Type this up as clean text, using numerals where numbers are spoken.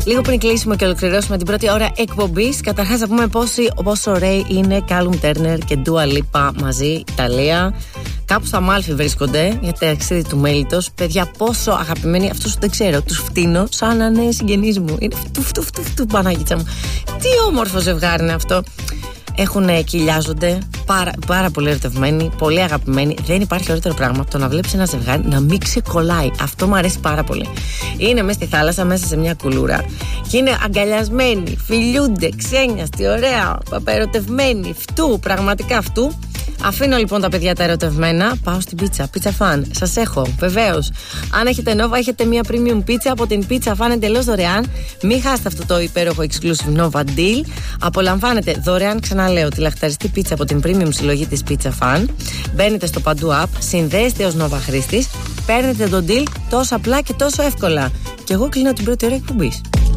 Λίγο πριν κλείσουμε και ολοκληρώσουμε την πρώτη ώρα εκπομπής, καταρχάς να πούμε πόσο ωραίοι είναι Callum Turner και Dua Lipa μαζί, Ιταλία. Κάπου στα Μάλφη βρίσκονται για ταξίδι του μέλιτος. Παιδιά, πόσο αγαπημένοι, αυτούς δεν ξέρω, τους φτύνω σαν να είναι συγγενείς μου. Είναι φτου Παναγίτσα μου. Τι όμορφο ζευγάρι είναι αυτό. Κυλιάζονται, πάρα πολύ ερωτευμένοι, πολύ αγαπημένοι. Δεν υπάρχει ωραιότερο πράγμα από το να βλέπεις ένα ζευγάρι να μην ξεκολλάει. Αυτό μου αρέσει πάρα πολύ. Είναι μέσα στη θάλασσα, μέσα σε μια κουλούρα και είναι αγκαλιασμένοι, φιλιούνται, ξένιαστοι, ωραία, ερωτευμένοι, φτού, πραγματικά φτού. Αφήνω λοιπόν τα παιδιά τα ερωτευμένα. Πάω στην πίτσα, Pizza Fan. Σας έχω, βεβαίως. Αν έχετε Nova, έχετε μια premium pizza από την Pizza Fan εντελώς δωρεάν. Μην χάσετε αυτό το υπέροχο exclusive Nova deal. Απολαμβάνετε δωρεάν, ξαναλέω, τη λαχταριστή πίτσα από την premium συλλογή της Pizza Fan. Μπαίνετε στο παντού app, συνδέεστε ως Nova χρήστης, παίρνετε το deal τόσο απλά και τόσο εύκολα. Και εγώ κλείνω την πρώτη ώρα εκπομπής.